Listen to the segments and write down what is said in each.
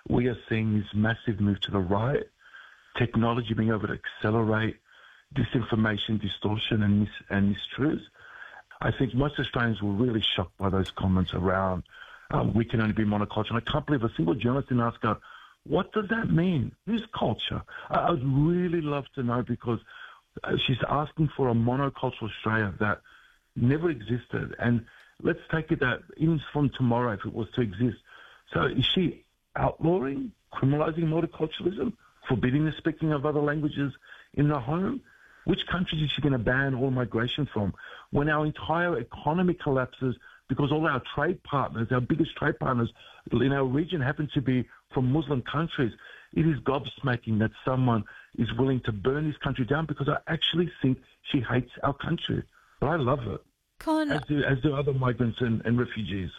we are seeing this massive move to the right, technology being able to accelerate disinformation, distortion, and mistruths. I think most Australians were really shocked by those comments around we can only be monoculture. And I can't believe a single journalist didn't ask her, what does that mean? Whose culture? I would really love to know, because she's asking for a monocultural Australia that never existed. And let's take it that even from tomorrow, if it was to exist. So is she outlawing, criminalising multiculturalism, forbidding the speaking of other languages in the home? Which countries is she going to ban all migration from? When our entire economy collapses because all our trade partners, our biggest trade partners in our region happen to be from Muslim countries, it is gobsmacking that someone is willing to burn this country down, because I actually think she hates our country. But I love it, Con, as do other migrants and refugees.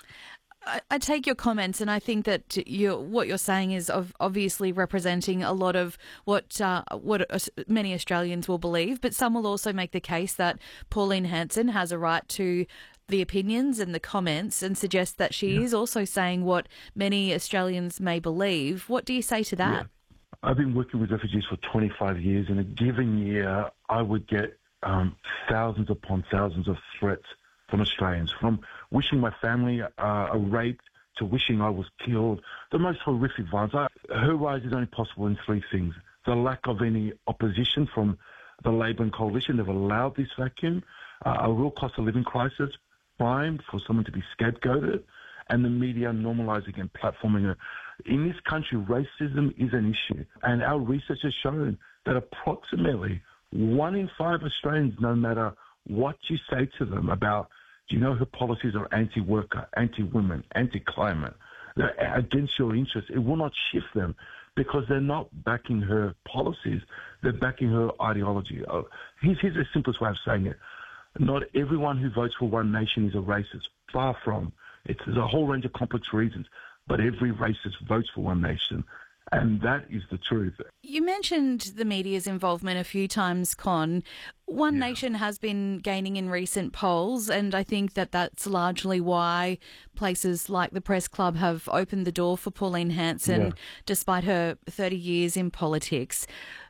I take your comments, and I think that what you're saying is obviously representing a lot of what many Australians will believe, but some will also make the case that Pauline Hanson has a right to the opinions and the comments, and suggest that she is also saying what many Australians may believe. What do you say to that? Yeah. I've been working with refugees for 25 years. In a given year, I would get thousands upon thousands of threats from Australians, from wishing my family raped to wishing I was killed. The most horrific violence. Her rise is only possible in three things: the lack of any opposition from the Labor and Coalition. They've allowed this vacuum, a real cost of living crisis, crime for someone to be scapegoated, and the media normalising and platforming her. In this country, racism is an issue, and our research has shown that approximately 1 in 5 Australians, no matter what you say to them about, do you know her policies are anti-worker, anti-women, anti-climate, they're against your interests, it will not shift them, because they're not backing her policies, they're backing her ideology. Here's the simplest way of saying it. Not everyone who votes for One Nation is a racist. Far from. There's a whole range of complex reasons, but every racist votes for One Nation. And that is the truth. You mentioned the media's involvement a few times, Con. One Nation has been gaining in recent polls, and I think that that's largely why places like the Press Club have opened the door for Pauline Hanson, despite her 30 years in politics.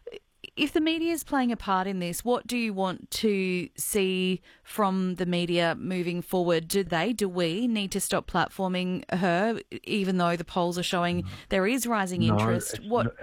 If the media is playing a part in this, what do you want to see from the media moving forward? Do we need to stop platforming her, even though the polls are showing there is rising interest?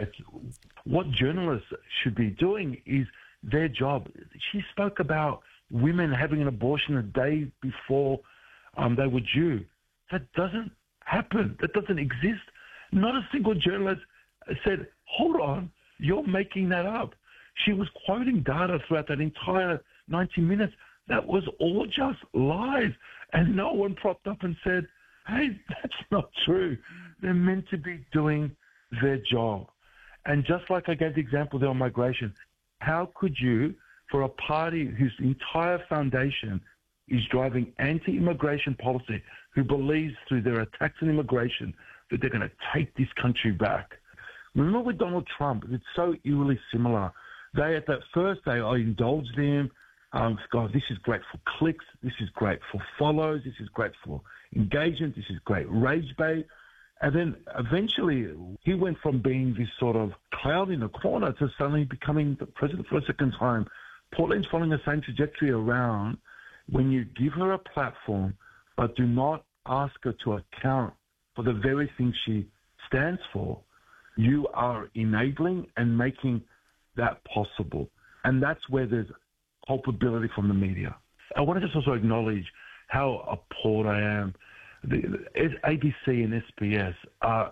What journalists should be doing is their job. She spoke about women having an abortion a day before they were due. That doesn't happen. That doesn't exist. Not a single journalist said, hold on, you're making that up. She was quoting data throughout that entire 90 minutes. That was all just lies. And no one propped up and said, hey, that's not true. They're meant to be doing their job. And just like I gave the example there on migration, how could you, for a party whose entire foundation is driving anti-immigration policy, who believes through their attacks on immigration that they're going to take this country back? Remember with Donald Trump, it's so eerily similar. At that first day, I indulged him. God, this is great for clicks. This is great for follows. This is great for engagement. This is great rage bait. And then eventually he went from being this sort of cloud in the corner to suddenly becoming the president for a second time. Portland's following the same trajectory around. When you give her a platform, but do not ask her to account for the very thing she stands for, you are enabling and making that possible. And that's where there's culpability from the media. I want to just also acknowledge how appalled I am. The ABC and SBS are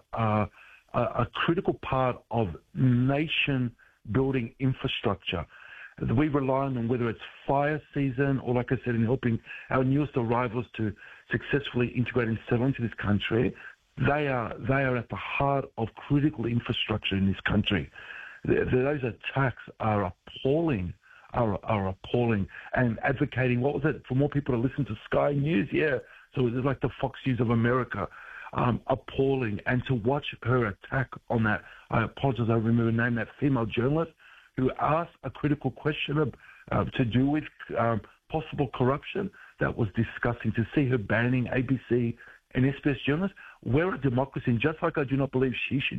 a critical part of nation-building infrastructure. We rely on them, whether it's fire season or, like I said, in helping our newest arrivals to successfully integrate and settle into this country. They are at the heart of critical infrastructure in this country. Those attacks are appalling, are appalling, and advocating, what was it, for more people to listen to Sky News? Yeah, so it's like the Fox News of America. Appalling. And to watch her attack on that, I apologize, I remember her name, that female journalist who asked a critical question to do with possible corruption. That was disgusting. To see her banning ABC and SBS journalists. We're a democracy, and just like I do not believe she should